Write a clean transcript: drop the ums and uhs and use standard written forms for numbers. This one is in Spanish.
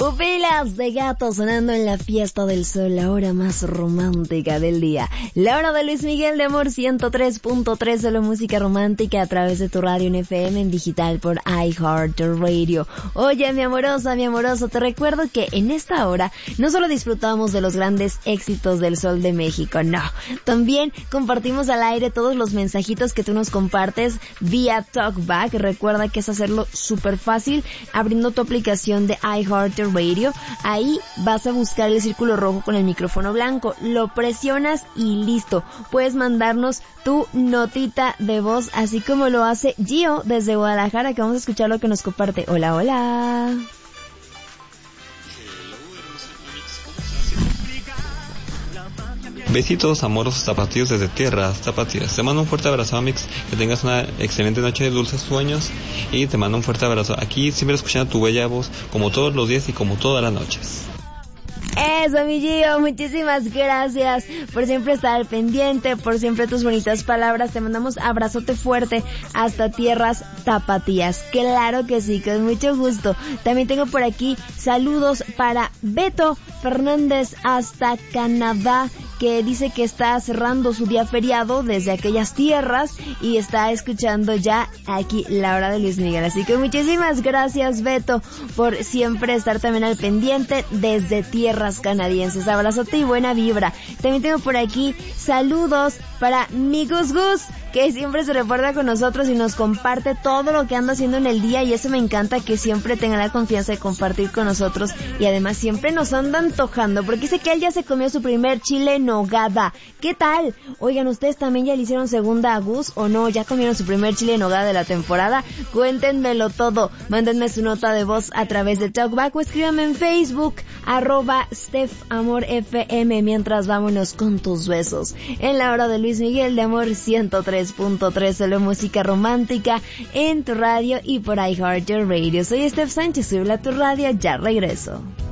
Pupilas de gato sonando en la fiesta del sol, la hora más romántica del día. La hora de Luis Miguel de Amor 103.3, solo música romántica a través de tu radio en FM, en digital por iHeartRadio. Oye, mi amoroso, te recuerdo que en esta hora no solo disfrutamos de los grandes éxitos del Sol de México, no. También compartimos al aire todos los mensajitos que tú nos compartes vía TalkBack. Recuerda que es hacerlo súper fácil abriendo tu aplicación de iHeartRadio. Ahí vas a buscar el círculo rojo con el micrófono blanco, lo presionas y listo. Puedes mandarnos tu notita de voz, así como lo hace Gio desde Guadalajara, que vamos a escuchar lo que nos comparte. Hola, hola. Besitos amorosos zapatillos desde tierras zapatillas. Te mando un fuerte abrazo, Mix. Que tengas una excelente noche de dulces sueños. Y te mando un fuerte abrazo. Aquí siempre escuchando tu bella voz, como todos los días y como todas las noches. Eso, mi Gio, muchísimas gracias por siempre estar al pendiente, por siempre tus bonitas palabras. Te mandamos abrazote fuerte hasta tierras tapatías. Claro que sí, con mucho gusto. También tengo por aquí saludos para Beto Fernández hasta Canadá, que dice que está cerrando su día feriado desde aquellas tierras y está escuchando ya aquí la hora de Luis Miguel. Así que muchísimas gracias, Beto, por siempre estar también al pendiente desde tierras canadienses. Abrazote y buena vibra. También tengo por aquí saludos para mi Gus Gus, que siempre se reporta con nosotros y nos comparte todo lo que anda haciendo en el día, y eso me encanta, que siempre tenga la confianza de compartir con nosotros y además siempre nos anda antojando, porque dice que él ya se comió su primer chile en nogada. ¿Qué tal? Oigan, ¿ustedes también ya le hicieron segunda a Gus o no? ¿Ya comieron su primer chile en nogada de la temporada? Cuéntenmelo todo. Mándenme su nota de voz a través de TalkBack o escríbanme en Facebook @StephAmorFM. Mientras, vámonos con tus besos en la hora de Luis Miguel de Amor 103.3, solo música romántica en tu radio y por iHeartRadio. Soy Steph Sánchez, soy tu radio, ya regreso.